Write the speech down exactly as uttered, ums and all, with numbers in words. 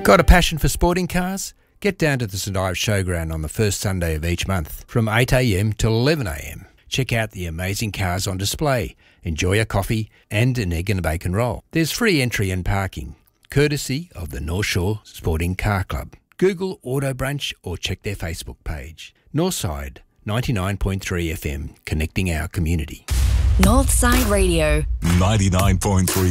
Got a passion for sporting cars? Get down to the St Ives Showground on the first Sunday of each month from eight a m till eleven a m. Check out the amazing cars on display, enjoy a coffee and an egg and a bacon roll. There's free entry and parking, courtesy of the North Shore Sporting Car Club. Google Auto Brunch or check their Facebook page. Northside ninety-nine point three F M, connecting our community. Northside Radio ninety-nine point three